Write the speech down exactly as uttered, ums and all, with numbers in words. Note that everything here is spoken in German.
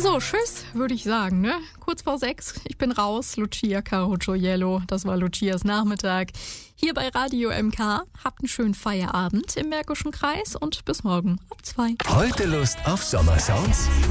So, tschüss, würde ich sagen, ne? Kurz vor sechs, ich bin raus. Lucia Caro Gioiello, das war Lucias Nachmittag. Hier bei Radio M K. Habt einen schönen Feierabend im Märkischen Kreis und bis morgen ab zwei. Heute Lust auf Sommersounds?